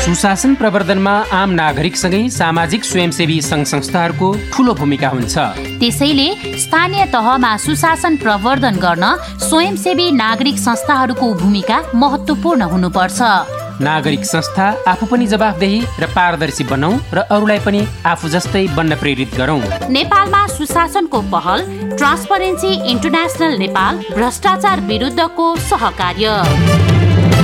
सुशासन प्रवर्धनमा आम नागरिकसँगै सामाजिक स्वयंसेवी सङ्घ संस्थाहरूको ठूलो भूमिका हुन्छ। त्यसैले स्थानीय तहमा सुशासन प्रवर्धन गर्न स्वयंसेवी नागरिक संस्थाहरूको भूमिका महत्त्वपूर्ण हुनुपर्छ। नागरिक संस्था आफू पनि जवाफदेही र पारदर्शी बनाऊ र अरूलाई पनि आफू जस्तै बन्न प्रेरित गरौँ। नेपालमा सुशासनको पहल ट्रान्सपरेन्सी इन्टरनेसनल नेपाल भ्रष्टाचार विरुद्धको सहकार्य।